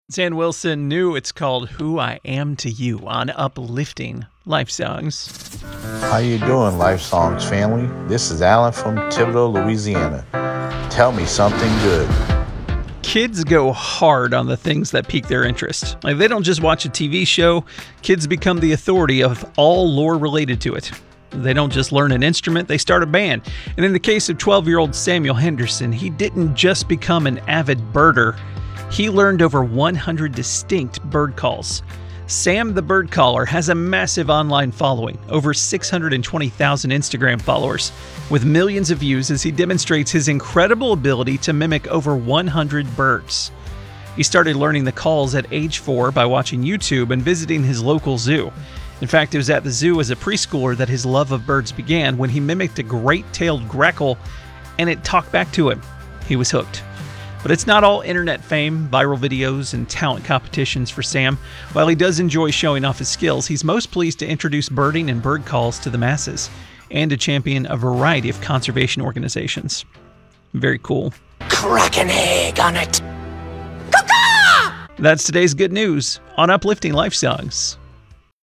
Zan Wilson knew it's called Who I Am to You on Uplifting Life Songs. How you doing, Life Songs family? This is Alan from Thibodaux, Louisiana. Tell me something good. Kids go hard on the things that pique their interest. Like, they don't just watch a TV show, kids become the authority of all lore related to it. They don't just learn an instrument, they start a band. And in the case of 12-year-old Samuel Henderson, he didn't just become an avid birder, he learned over 100 distinct bird calls. Sam the Bird Caller has a massive online following, over 620,000 Instagram followers, with millions of views as he demonstrates his incredible ability to mimic over 100 birds. He started learning the calls at age 4 by watching YouTube and visiting his local zoo. In fact, it was at the zoo as a preschooler that his love of birds began when he mimicked a great-tailed grackle and it talked back to him. He was hooked. But it's not all internet fame, viral videos, and talent competitions for Sam. While he does enjoy showing off his skills, he's most pleased to introduce birding and bird calls to the masses and to champion a variety of conservation organizations. Very cool. Crack an egg on it. That's today's good news on Uplifting Life Songs.